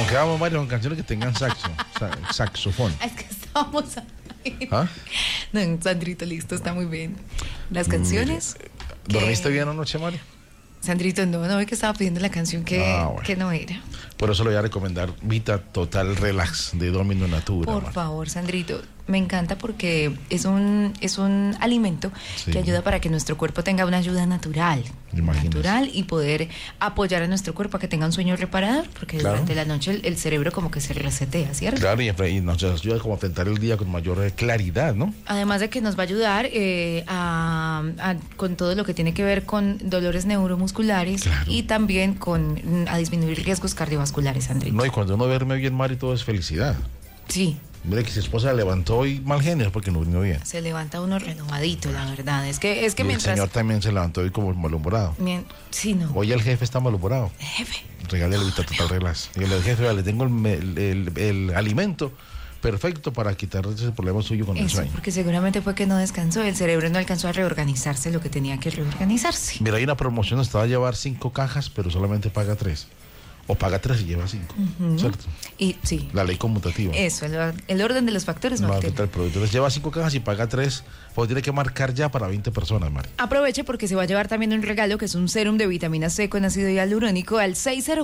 Porque vamos, Mario, con canciones que tengan saxofón. Es que estamos ahí. ¿Ah? No, Sandrito, listo, está muy bien. Las canciones. ¿Dormiste bien anoche, Mario? Sandrito, no, hoy que estaba pidiendo la canción que no era. Por eso le voy a recomendar Vita Total Relax de Domino Natura. Por favor, Sandrito, me encanta porque es un alimento que ayuda para que nuestro cuerpo tenga una ayuda natural y poder apoyar a nuestro cuerpo a que tenga un sueño reparador, porque durante la noche el cerebro como que se resetea, ¿cierto? Claro, y nos ayuda como a enfrentar el día con mayor claridad, ¿no? Además de que nos va a ayudar con todo lo que tiene que ver con dolores neuromusculares y también a disminuir riesgos cardiovasculares, Andrés. No, y cuando uno duerme bien, Mari, todo es felicidad. Sí. Mire que su esposa levantó hoy mal genio porque no durmió bien. Se levanta uno renovadito, la verdad. Es que y mientras... El señor también se levantó hoy como malhumorado. Sí, no. Hoy el jefe está malhumorado. Jefe. Regálale Vita Total Relax. Y el jefe, le tengo el alimento perfecto para quitar ese problema suyo con el sueño. Porque seguramente fue que no descansó, el cerebro no alcanzó a reorganizarse lo que tenía que reorganizarse. Mira, hay una promoción, estaba a llevar 5 cajas, pero solamente paga 3. O paga 3 y lleva 5, ¿cierto? Y sí. La ley conmutativa. Eso, el orden de los factores no afecta el producto. Entonces lleva 5 cajas y paga 3, pues tiene que marcar ya para 20 personas, Mari. Aproveche porque se va a llevar también un regalo que es un sérum de vitamina C con ácido hialurónico al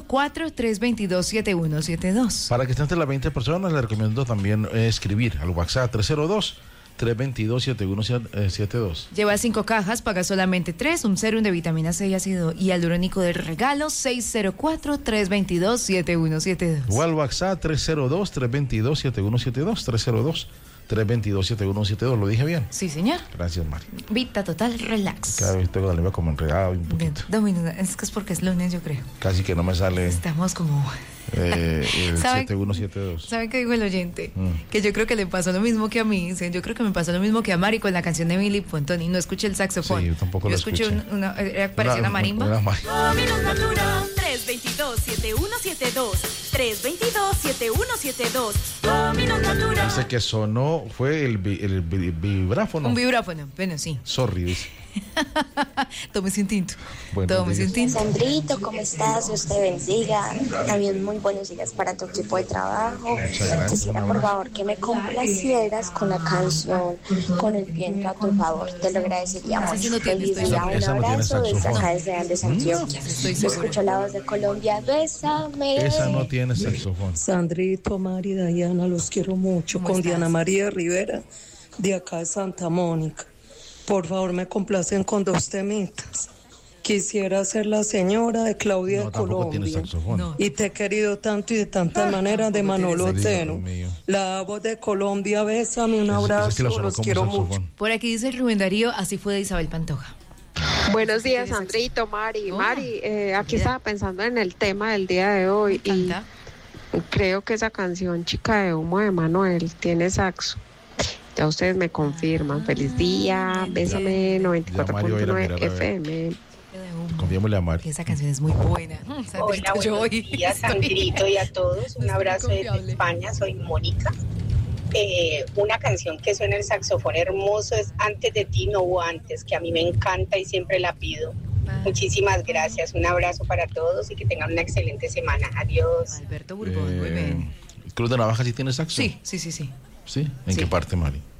604-322-7172. Para que estén entre las 20 personas, le recomiendo también escribir al WhatsApp 302-322-7172. Lleva 5 cajas, paga solamente 3, un sérum de vitamina C y ácido hialurónico de regalo, 604-322-7172. O al WhatsApp 302-322-7172, 302-322-7172, ¿lo dije bien? Sí, señor. Gracias, Mari. Vita Total Relax. Cada vez tengo la lengua como enredada un poquito. Domino, es que es porque es lunes, yo creo. Casi que no me sale. Estamos como... el 7172. ¿Sabe qué dijo el oyente? Que yo creo que le pasó lo mismo que a mí. Yo creo que me pasó lo mismo que a Mari con la canción de Billy Pontoni. No escuché el saxofón. Sí, yo tampoco lo escuché. Parecía una marimba. Domino Natura 322-7172 322-7172 Domino Natura. Dice que sonó, fue el vibráfono. Un vibráfono, bueno, sí. Sorry, dice. Tómese un tinto. Tómese un tinto. Sandrito, ¿cómo estás? Dios te bendiga. También muy buenos días para tu equipo de trabajo. Quisiera, por favor, que me complacieras con la canción Con el viento a tu favor. Te lo agradecería mucho. Feliz día, un abrazo desde acá, desde Andes, Antioquia. Escucho la voz de Colombia, bésame. Esa no tiene saxofón. Sandrito, Mari, Diana, los quiero mucho. Con Diana María Rivera, de acá de Santa Mónica. Por favor, me complacen con 2 temitas. Quisiera ser la señora de Claudia de Colombia. Y te he querido tanto y de tantas maneras de Manolo Otero. La voz de Colombia, bésame, un abrazo, los quiero mucho. Por aquí dice Rubén Darío, así fue de Isabel Pantoja. Buenos días, Sandrito, Mari. Mari, aquí estaba pensando en el tema del día de hoy y creo que esa canción Chica de Humo de Manuel tiene saxo. Ya ustedes me confirman. Feliz día, bésame, 94.9 FM. Confiémosle a Mari. Esa canción es muy buena. Hola, buenos días, Sandrito, y a todos. Un abrazo desde España, soy Mónica. Una canción que suena el saxofón hermoso es Antes de ti, no hubo antes, que a mí me encanta y siempre la pido. Muchísimas gracias, un abrazo para todos y que tengan una excelente semana. Adiós. Alberto Burbón, muy bien. ¿Cruz de Navaja sí tiene saxo? Sí. ¿Sí? ¿En qué parte, Mari?